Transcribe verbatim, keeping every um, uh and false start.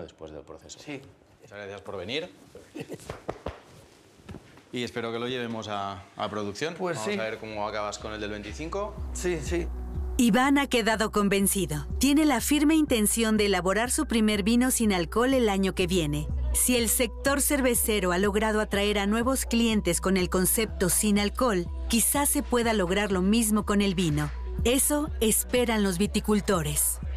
después del proceso. Sí. Muchas gracias por venir. Y espero que lo llevemos a, a producción. Pues Vamos sí. a ver cómo acabas con el del veinticinco. Sí, sí. Iván ha quedado convencido. Tiene la firme intención de elaborar su primer vino sin alcohol el año que viene. Si el sector cervecero ha logrado atraer a nuevos clientes con el concepto sin alcohol, quizás se pueda lograr lo mismo con el vino. Eso esperan los viticultores.